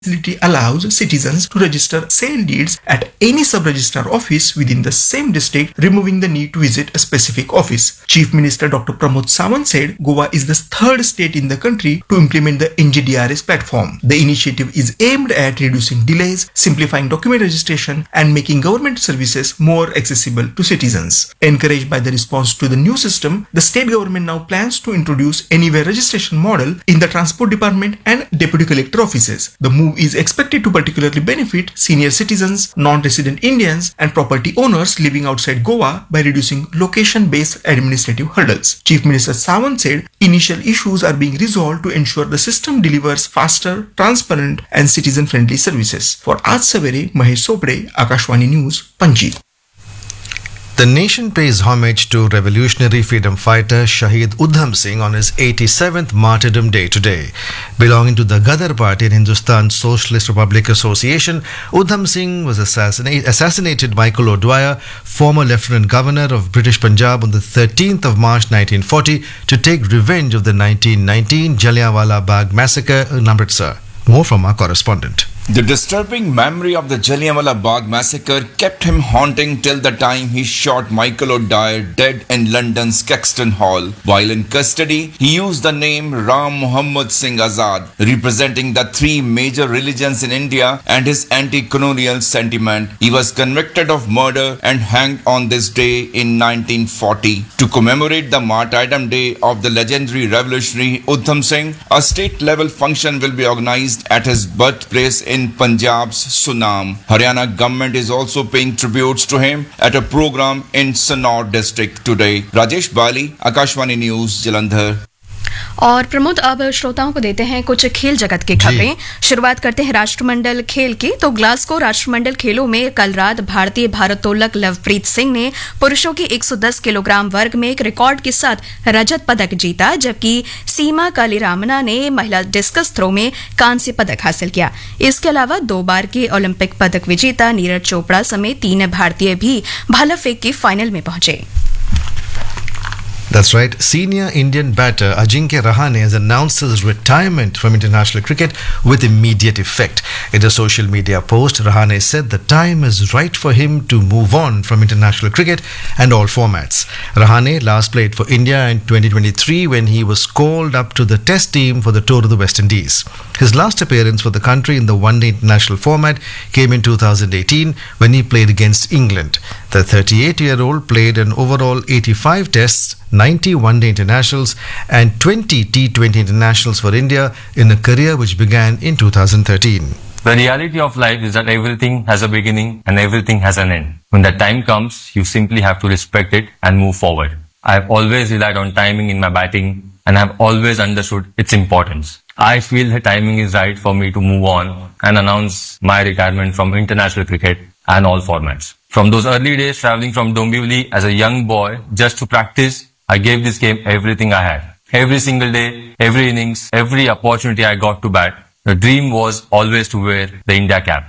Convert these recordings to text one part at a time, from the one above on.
facility allows citizens to register sale deeds at any sub-registrar office within the same district, removing the need to visit a specific office. Chief Minister Dr. Pramod Sawant said Goa is the third state in the country to implement the NGDRS platform. The initiative is aimed at reducing delays, simplifying document registration, and making government services more accessible to citizens. Encouraged by the response to the new system, the state government now plans to introduce anywhere registration model in the transport department and deputy collector offices. The move is expected to particularly benefit senior citizens, non-resident Indians, and property owners living outside Goa by reducing location-based administrative hurdles. Chief Minister Sawant said initial issues are being resolved to ensure the system delivers faster, transparent, and citizen-friendly services. For Aaj Savere, Mahesh Sopde, Akashvani News, Panji. The nation pays homage to revolutionary freedom fighter Shahid Udham Singh on his 87th Martyrdom Day today. Belonging to the Gadar Party in Hindustan Socialist Republic Association, Udham Singh was assassinated Michael O'Dwyer, former Lieutenant Governor of British Punjab, on the 13th of March 1940 to take revenge of the 1919 Jallianwala Bagh massacre in Amritsar. More from our correspondent. The disturbing memory of the Jallianwala Bagh massacre kept him haunting till the time he shot Michael O'Dwyer dead in London's Caxton Hall. While in custody, he used the name Ram Muhammad Singh Azad, representing the three major religions in India and his anti-colonial sentiment. He was convicted of murder and hanged on this day in 1940. To commemorate the Martyrdom Day of the legendary revolutionary Udham Singh, a state-level function will be organized at his birthplace in Punjab's Sunam. Haryana government is also paying tributes to him at a program in Sanaur district today. Rajesh Bali, Akashvani News, Jalandhar. और प्रमोद, अब श्रोताओं को देते हैं कुछ खेल जगत की खबरें। शुरुआत करते हैं राष्ट्रमंडल खेल की। तो ग्लासगो राष्ट्रमंडल खेलों में कल रात भारतीय भारोत्तोलक लवप्रीत सिंह ने पुरुषों की 110 किलोग्राम वर्ग में एक रिकॉर्ड के साथ रजत पदक जीता, जबकि सीमा कालीरामना ने महिला डिस्कस थ्रो में कांस्य पदक हासिल किया। इसके अलावा 2 बार के ओलंपिक पदक विजेता नीरज चोपड़ा समेत 3 भारतीय भी भाला फेंक के फाइनल में पहुंचे। That's right. Senior Indian batter Ajinkya Rahane has announced his retirement from international cricket with immediate effect. In a social media post, Rahane said the time is right for him to move on from international cricket and all formats. Rahane last played for India in 2023 when he was called up to the Test team for the tour of the West Indies. His last appearance for the country in the one-day international format came in 2018 when he played against England. The 38-year-old played an overall 85 tests, 90 one-day internationals and 20 T20 internationals for India in a career which began in 2013. The reality of life is that everything has a beginning and everything has an end. When that time comes, you simply have to respect it and move forward. I have always relied on timing in my batting and have always understood its importance. I feel the timing is right for me to move on and announce my retirement from international cricket and all formats. From those early days traveling from Dombivli as a young boy just to practice, I gave this game everything I had. Every single day, every innings, every opportunity I got to bat, the dream was always to wear the India cap.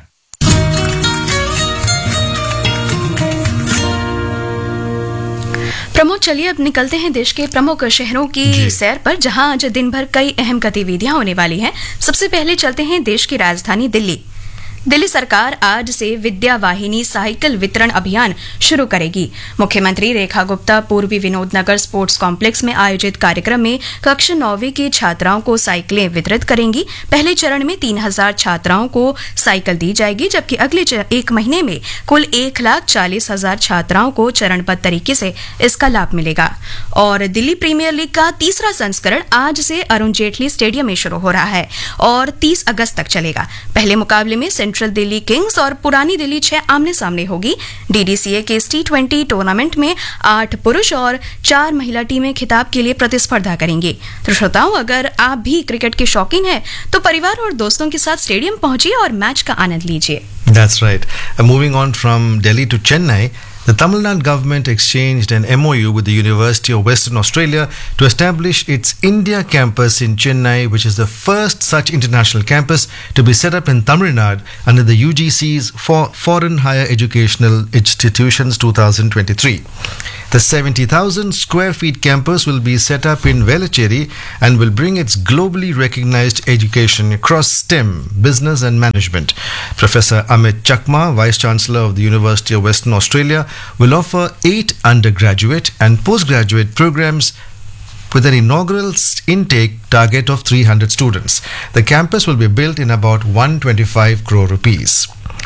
Pramod, चलिए अब निकलते हैं देश के प्रमुख शहरों की सैर पर, जहां आज दिन भर कई अहम गतिविधियां होने वाली हैं। सबसे पहले चलते हैं देश की राजधानी दिल्ली। दिल्ली सरकार आज से विद्या वाहिनी साइकिल वितरण अभियान शुरू करेगी। मुख्यमंत्री रेखा गुप्ता पूर्वी विनोद नगर स्पोर्ट्स कॉम्प्लेक्स में आयोजित कार्यक्रम में कक्षा 9वीं की छात्राओं को साइकिलें वितरित करेंगी। पहले चरण में 3000 छात्राओं को साइकिल दी जाएगी, जबकि अगले 1 महीने में कुल 1,40,000 छात्राओं को चरणबद्ध तरीके से इसका लाभ मिलेगा। और दिल्ली प्रीमियर लीग का तीसरा संस्करण आज से अरुण जेटली स्टेडियम में शुरू हो रहा है और 30 अगस्त तक चलेगा। पहले मुकाबले में सेंट्रल दिल्ली किंग्स और पुरानी दिल्ली 6 आमने सामने होगी। डीडीसीए के इस T20 टूर्नामेंट में 8 पुरुष और 4 महिला टीमें खिताब के लिए प्रतिस्पर्धा करेंगी। तो श्रोताओं, अगर आप भी क्रिकेट के शौकीन हैं तो परिवार और दोस्तों के साथ स्टेडियम पहुंचिए और मैच का आनंद लीजिए। That's right. Moving on from Delhi to Chennai, the Tamil Nadu government exchanged an MOU with the University of Western Australia to establish its India campus in Chennai, which is the first such international campus to be set up in Tamil Nadu under the UGC's Foreign Higher Educational Institutions 2023. The 70,000 square feet campus will be set up in Velachery and will bring its globally recognized education across STEM, business and management. Professor Amit Chakma, Vice Chancellor of the University of Western Australia, will offer 8 undergraduate and postgraduate programs with an inaugural intake target of 300 students. The campus will be built in about 125 crore rupees.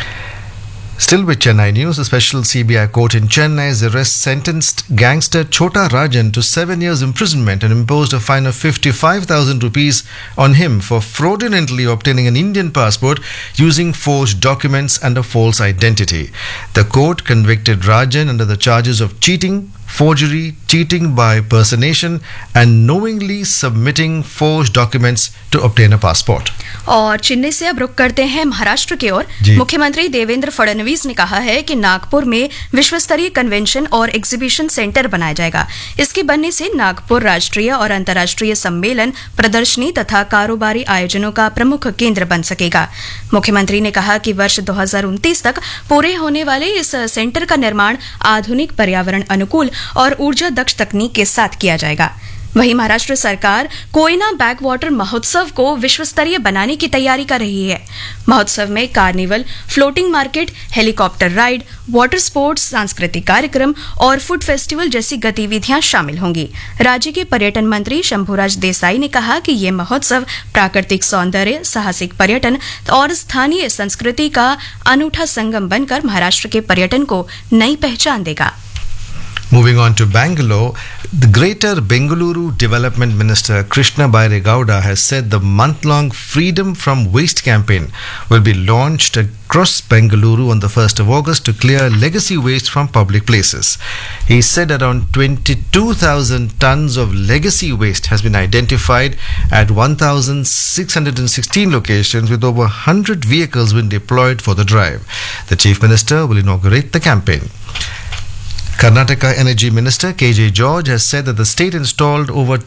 Still with Chennai news, a special CBI court in Chennai has sentenced gangster Chota Rajan to 7 years imprisonment and imposed a fine of 55,000 rupees on him for fraudulently obtaining an Indian passport using forged documents and a false identity. The court convicted Rajan under the charges of cheating, forgery, cheating by personation and knowingly submitting forged documents to obtain a passport. और चेन्नई से अब रुक करते हैं महाराष्ट्र की ओर। मुख्यमंत्री देवेंद्र फडणवीस ने कहा है कि नागपुर में विश्व स्तरीय कन्वेंशन और एग्जीबिशन सेंटर बनाया जाएगा। इसके बनने से नागपुर राष्ट्रीय और अंतर्राष्ट्रीय सम्मेलन, प्रदर्शनी तथा कारोबारी आयोजनों का प्रमुख केंद्र बन सकेगा। मुख्यमंत्री ने कहा कि वर्ष 2029 तक पूरे होने वाले इस सेंटर का निर्माण आधुनिक, पर्यावरण अनुकूल और ऊर्जा दक्ष तकनीक के साथ किया जाएगा। वहीं महाराष्ट्र सरकार कोयना बैक वाटर महोत्सव को विश्व स्तरीय बनाने की तैयारी कर रही है। महोत्सव में carnival, floating market, helicopter ride, water sports, सांस्कृतिक कार्यक्रम और फूड फेस्टिवल जैसी गतिविधियां शामिल होंगी। राज्य के पर्यटन मंत्री शंभुराज देसाई ने कहा कि ये महोत्सव प्राकृतिक सौंदर्य, साहसिक पर्यटन और स्थानीय संस्कृति का अनूठा संगम बनकर महाराष्ट्र के पर्यटन को नई पहचान देगा। Moving on to Bangalore, the Greater Bengaluru Development Minister Krishna Bairegowda has said the month-long Freedom from Waste campaign will be launched across Bengaluru on the 1st of August to clear legacy waste from public places. He said around 22,000 tons of legacy waste has been identified at 1,616 locations, with over 100 vehicles being deployed for the drive. The Chief Minister will inaugurate the campaign. Karnataka Energy Minister KJ George has said that the state installed over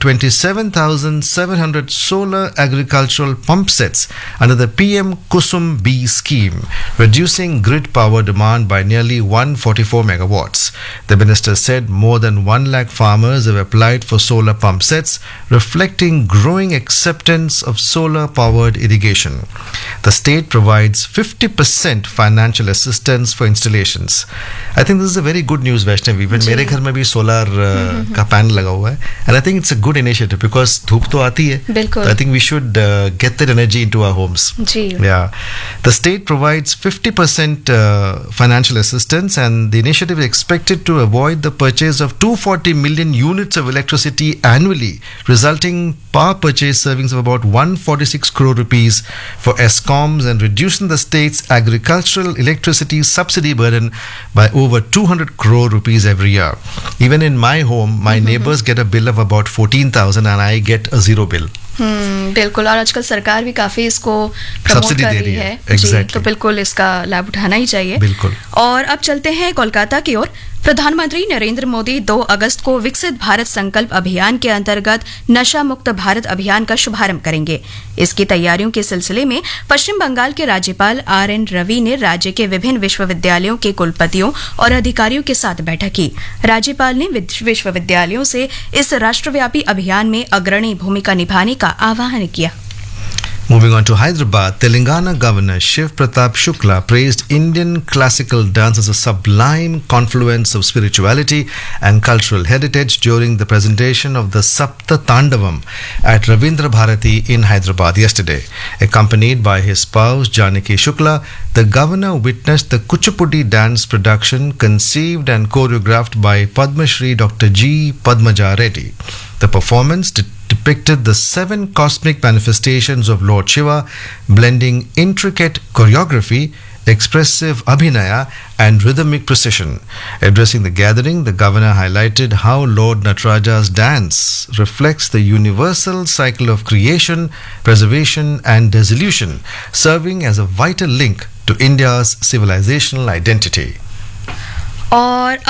27,700 solar agricultural pump sets under the PM Kusum B scheme, reducing grid power demand by nearly 144 megawatts. The minister said more than 1 lakh farmers have applied for solar pump sets, reflecting growing acceptance of solar powered irrigation. The state provides 50% financial assistance for installations. I think this is a very good news, Even मेरे घर में भी solar का panel लगा हुआ है, and I think it's a good initiative because धूप तो आती है, so I think we should get that energy into our homes. Yeah, the state provides 50% financial assistance, and the initiative is expected to avoid the purchase of 240 million units of electricity annually, resulting power purchase savings of about 146 crore rupees for ESCOMs and reducing the state's agricultural electricity subsidy burden by over 200 crore rupees every year. Even in my home, my neighbors get a bill of about 14,000 and I get a zero bill. बिल्कुल, और आजकल सरकार भी काफी इसको promote कर रही है। Exactly. तो बिल्कुल इसका लाभ उठाना ही चाहिए। बिल्कुल। और अब चलते हैं कोलकाता की ओर। प्रधानमंत्री नरेंद्र मोदी 2 अगस्त को विकसित भारत संकल्प अभियान के अंतर्गत नशा मुक्त भारत अभियान का शुभारंभ करेंगे। इसकी तैयारियों के सिलसिले में पश्चिम बंगाल के राज्यपाल RN रवि ने राज्य के विभिन्न विश्वविद्यालयों के कुलपतियों और अधिकारियों के साथ बैठक की। राज्यपाल ने विश्वविद्यालयों से इस राष्ट्रव्यापी अभियान में अग्रणी भूमिका निभाने का आह्वान किया। Moving on to Hyderabad, Telangana Governor Shiv Pratap Shukla praised Indian classical dance as a sublime confluence of spirituality and cultural heritage during the presentation of the Sapta Tandavam at Ravindra Bharati in Hyderabad yesterday. Accompanied by his spouse Janaki Shukla, the governor witnessed the Kuchipudi dance production conceived and choreographed by Padma Shri Dr. G. Padmaja Reddy. The performance depicted the 7 cosmic manifestations of Lord Shiva, blending intricate choreography, expressive abhinaya and rhythmic precision. Addressing the gathering, the governor highlighted how Lord Nataraja's dance reflects the universal cycle of creation, preservation and dissolution, serving as a vital link to India's civilizational identity. और अब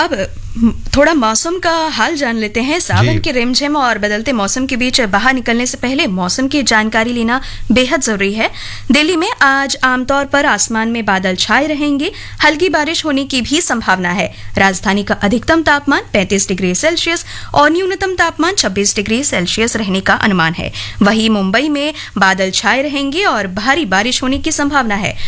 थोड़ा मौसम का हाल जान लेते हैं। सावन के रिमझिम और बदलते मौसम के बीच बाहर निकलने से पहले मौसम की जानकारी लेना बेहद जरूरी है। दिल्ली में आज आमतौर पर आसमान में बादल छाए रहेंगे, हल्की बारिश होने की भी संभावना है। राजधानी का अधिकतम तापमान 35 डिग्री सेल्सियस और न्यूनतम तापमान 26 डिग्री सेल्सियस रहने का अनुमान है। वहीं मुंबई में बादल छाए रहेंगे और भारी बारिश होने की संभावना है।